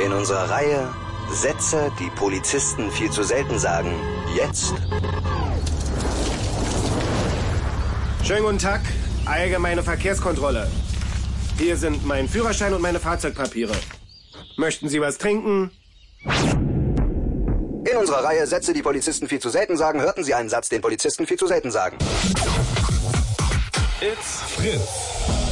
In unserer Reihe Sätze, die Polizisten viel zu selten sagen. Jetzt. Schönen guten Tag, allgemeine Verkehrskontrolle. Hier sind mein Führerschein und meine Fahrzeugpapiere. Möchten Sie was trinken? In unserer Reihe Sätze, die Polizisten viel zu selten sagen, hörten Sie einen Satz, den Polizisten viel zu selten sagen. It's Fritz.